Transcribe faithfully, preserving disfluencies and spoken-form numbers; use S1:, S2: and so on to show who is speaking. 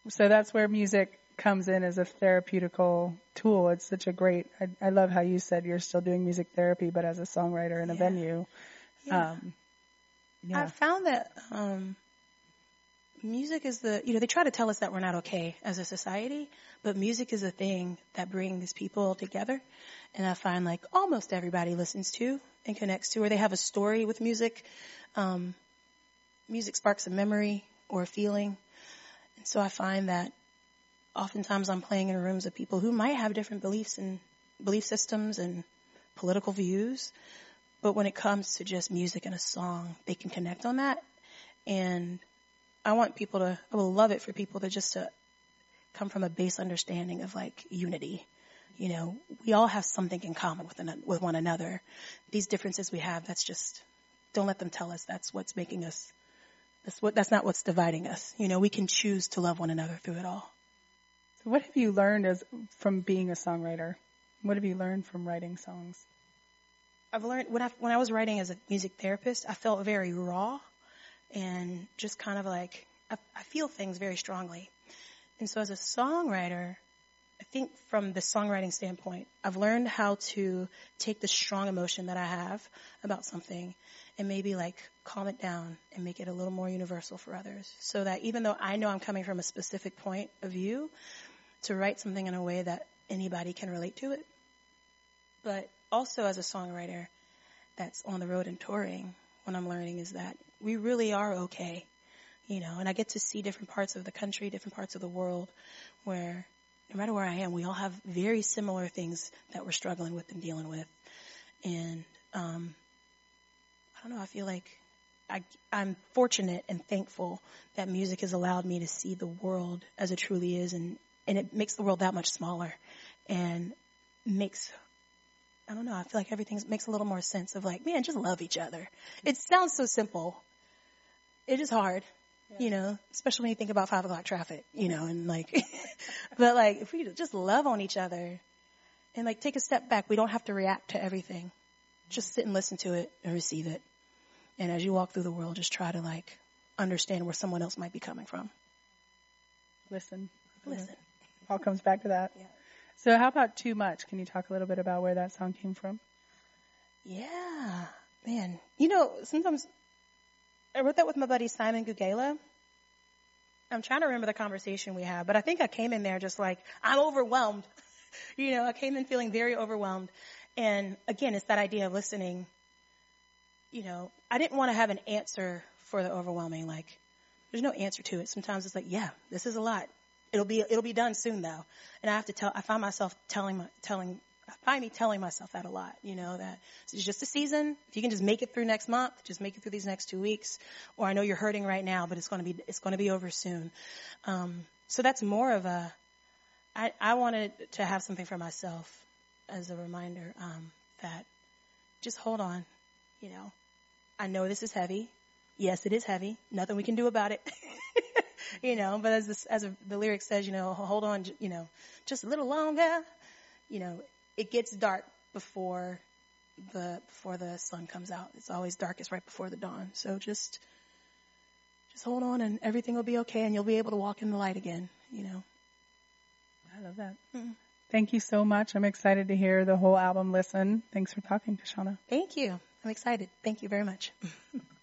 S1: So that's where music comes in as a therapeutical tool. It's such a great, I, I love how you said you're still doing music therapy, but as a songwriter in a
S2: Yeah.
S1: venue.
S2: Yeah.
S1: Um, yeah.
S2: I found that um, music is the, you know, they try to tell us that we're not okay as a society, but music is a thing that brings people together. And I find like almost everybody listens to and connects to, or they have a story with music. Um, music sparks a memory or a feeling. And so I find that oftentimes I'm playing in rooms of people who might have different beliefs and belief systems and political views. But when it comes to just music and a song, they can connect on that. And I want people to, I would love it for people to just to come from a base understanding of like unity. You know, we all have something in common with an, with one another. These differences we have, that's just, don't let them tell us that's what's making us, that's what, that's not what's dividing us. You know, we can choose to love one another through it all.
S1: So what have you learned as from being a songwriter? What have you learned from writing songs?
S2: I've learned when I when I was writing as a music therapist, I felt very raw and just kind of like I, I feel things very strongly. And so as a songwriter, I think from the songwriting standpoint, I've learned how to take the strong emotion that I have about something and maybe like calm it down and make it a little more universal for others. So that even though I know I'm coming from a specific point of view, to write something in a way that anybody can relate to it. But also as a songwriter that's on the road and touring, what I'm learning is that we really are okay, you know, and I get to see different parts of the country, different parts of the world where no matter where I am, we all have very similar things that we're struggling with and dealing with. And, um, I don't know, I feel like I, I'm fortunate and thankful that music has allowed me to see the world as it truly is, and, and it makes the world that much smaller and makes, I don't know, I feel like everything makes a little more sense of like, man, just love each other. It sounds so simple. It is hard, yeah. You know, especially when you think about five o'clock traffic, you know, and like, but like if we just love on each other and like take a step back, we don't have to react to everything. Just sit and listen to it and receive it. And as you walk through the world, just try to like understand where someone else might be coming from.
S1: Listen.
S2: Listen.
S1: All comes back to that.
S2: Yeah.
S1: So how about Too Much? Can you talk a little bit about where that song came from?
S2: Yeah, man. You know, sometimes I wrote that with my buddy Simon Gugela. I'm trying to remember the conversation we had, but I think I came in there just like, I'm overwhelmed. You know, I came in feeling very overwhelmed. And again, it's that idea of listening. You know, I didn't want to have an answer for the overwhelming. Like, there's no answer to it. Sometimes it's like, yeah, this is a lot. It'll be, it'll be done soon though. And I have to tell, I find myself telling, my, telling, I find me telling myself that a lot, you know, that it's just a season. If you can just make it through next month, just make it through these next two weeks. Or I know you're hurting right now, but it's going to be, it's going to be over soon. Um, so that's more of a, I, I wanted to have something for myself as a reminder, um, that just hold on, you know. I know this is heavy. Yes, it is heavy. Nothing we can do about it. You know, but as this, as a, the lyric says, you know, hold on, you know, just a little longer. You know, it gets dark before the before the sun comes out. It's always darkest right before the dawn. So just just hold on, and everything will be okay, and you'll be able to walk in the light again. You know.
S1: I love that.
S2: Mm-hmm.
S1: Thank you so much. I'm excited to hear the whole album. Listen. Thanks for talking to Shauna.
S2: Thank you. I'm excited. Thank you very much.